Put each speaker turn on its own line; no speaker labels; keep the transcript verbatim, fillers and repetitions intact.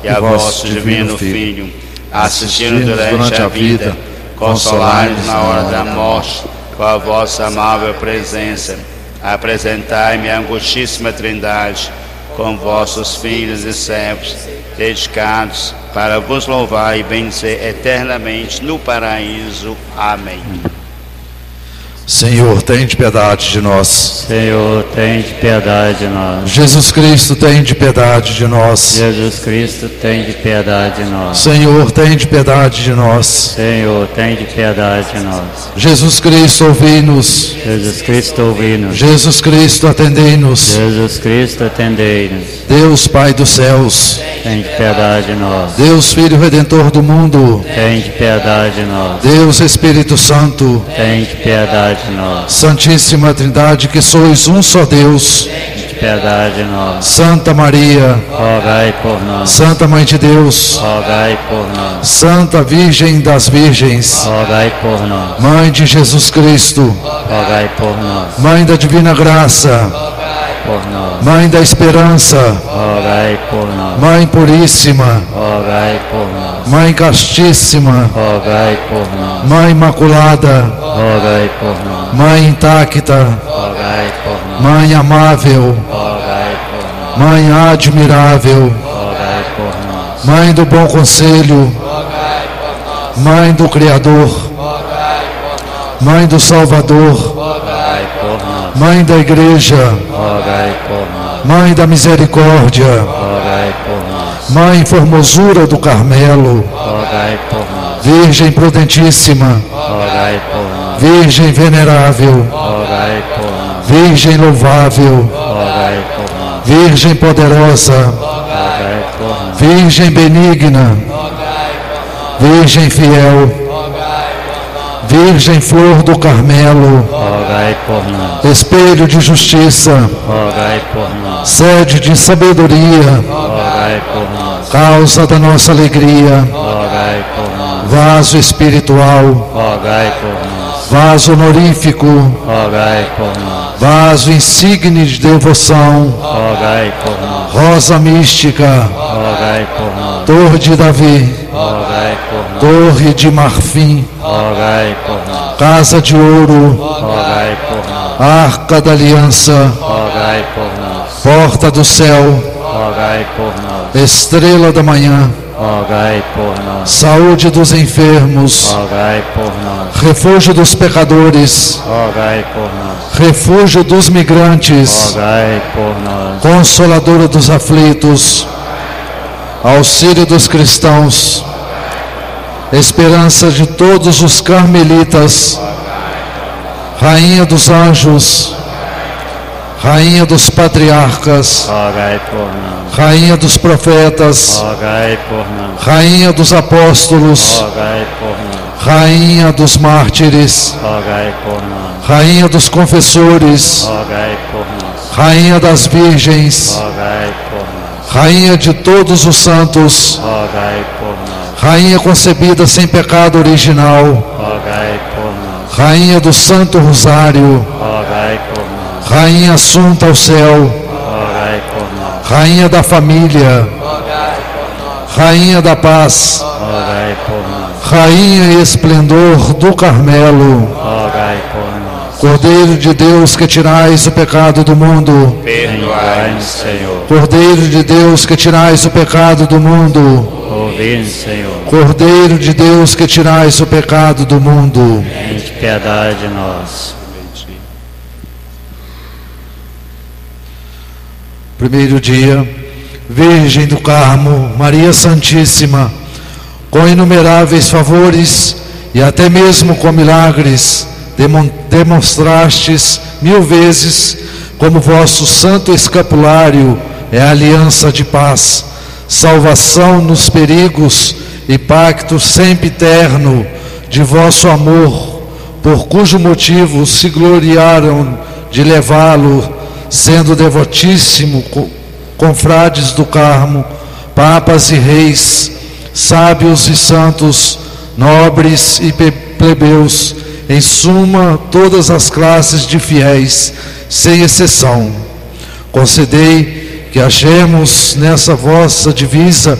e a vosso divino Filho, assisti-nos durante a vida, consolai-nos na hora da morte, com a vossa amável presença. Apresentai-me a angustíssima Trindade, com vossos filhos e servos, dedicados para vos louvar e bendizer eternamente no paraíso. Amém.
Senhor, tende piedade de nós.
Senhor, tende piedade de nós.
Jesus Cristo, tende piedade de nós.
Jesus Cristo, tende piedade de nós.
Senhor, tende piedade de nós.
Senhor, tende piedade de nós.
Jesus Cristo, ouvi-nos.
Jesus Cristo, ouvi-nos.
Jesus Cristo, atendei-nos.
Jesus Cristo, atendei-nos.
Deus, Pai dos céus,
tende piedade de nós.
Deus, Filho Redentor do mundo,
tende piedade de nós.
Deus, Espírito Santo,
tende piedade de nós.
Santíssima Trindade, que sois um só Deus,
tende piedade de nós.
Santa Maria,
rogai por nós.
Santa Mãe de Deus,
rogai por nós.
Santa Virgem das Virgens,
rogai por nós.
Mãe de Jesus Cristo,
rogai por nós.
Mãe da Divina Graça,
por nós.
Mãe da Esperança,
rogai por nós.
Mãe Puríssima,
rogai por nós.
Mãe Castíssima,
rogai por nós.
Mãe Imaculada,
rogai por nós.
Mãe Intacta,
rogai por nós.
Mãe Amável,
rogai por nós.
Mãe Admirável,
rogai por nós.
Mãe do Bom Conselho,
rogai por nós.
Mãe do Criador,
rogai por nós.
Mãe do Salvador,
rogai por nós.
Mãe da Igreja,
rogai por nós.
Mãe da Misericórdia,
rogai por nós.
Mãe Formosura do Carmelo,
rogai por nós.
Virgem Prudentíssima,
rogai por nós.
Virgem Venerável,
rogai por nós.
Virgem Louvável,
rogai por nós.
Virgem Poderosa,
rogai por nós.
Virgem Benigna, Virgem Fiel, Virgem Flor do Carmelo,
rogai por nós.
Espelho de Justiça,
rogai por nós.
Sede de Sabedoria,
rogai por nós.
Causa da nossa alegria,
rogai por nós.
Vaso espiritual,
rogai por nós.
Vaso honorífico,
rogai por nós.
Vaso insigne de devoção,
rogai por nós.
Rosa mística,
rogai por nós.
Torre de Davi,
rogai por nós.
Torre de marfim,
rogai por nós.
Casa de ouro,
rogai por nós.
Arca da aliança,
rogai por nós.
Porta do céu,
rogai por nós.
Estrela da manhã,
rogai por nós.
Saúde dos enfermos,
rogai por nós.
Refúgio dos pecadores,
rogai por nós.
Refúgio dos migrantes,
rogai por nós.
Consoladora dos aflitos, Auxílio dos cristãos, Esperança de todos os carmelitas, Rainha dos anjos, Rainha dos patriarcas,
rogai por nós.
Rainha dos profetas,
rogai por nós.
Rainha dos apóstolos,
rogai por nós.
Rainha dos mártires,
rogai por nós.
Rainha dos confessores,
rogai por nós.
Rainha das virgens,
rogai por nós.
Rainha de todos os santos,
rogai por nós.
Rainha concebida sem pecado original,
rogai por nós.
Rainha do Santo Rosário,
rogai por nós.
Rainha assunta ao céu,
rogai por nós.
Rainha da família, Rainha da paz,
rogai por nós.
Rainha e esplendor do Carmelo,
rogai por nós.
Cordeiro de Deus que tirais o pecado do mundo,
perdoai-nos, Senhor.
Cordeiro de Deus que tirais o pecado do mundo,
ouvi-nos, Senhor.
Cordeiro de Deus que tirais o pecado do mundo,
tende piedade de nós.
Primeiro dia, Virgem do Carmo, Maria Santíssima, com inumeráveis favores e até mesmo com milagres, demonstrastes mil vezes como vosso santo escapulário é aliança de paz, salvação nos perigos e pacto sempre eterno de vosso amor, por cujo motivo se gloriaram de levá-lo, sendo devotíssimo confrades do Carmo, papas e reis, sábios e santos, nobres e plebeus, em suma todas as classes de fiéis, sem exceção. Concedei que achemos nessa vossa divisa